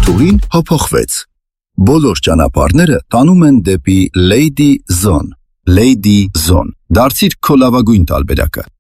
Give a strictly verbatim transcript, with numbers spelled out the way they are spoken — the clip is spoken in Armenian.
թուղին հափոխվեց։ Բոլոր ճանապարհները տանում են դեպի Lady Zone։ Lady Zone։ Դարձիր քո լավագույն տարբերակը։